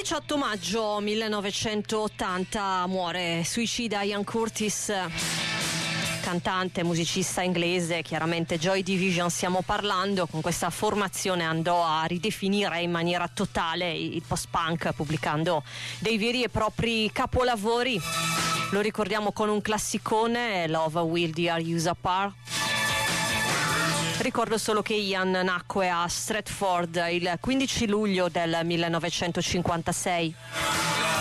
18 maggio 1980 muore, suicida Ian Curtis, cantante, musicista inglese, chiaramente Joy Division stiamo parlando. Con questa formazione andò a ridefinire in maniera totale il post-punk, pubblicando dei veri e propri capolavori. Lo ricordiamo con un classicone, Love Will Tear Us Apart. Ricordo solo che Ian nacque a Stratford il 15 luglio del 1956.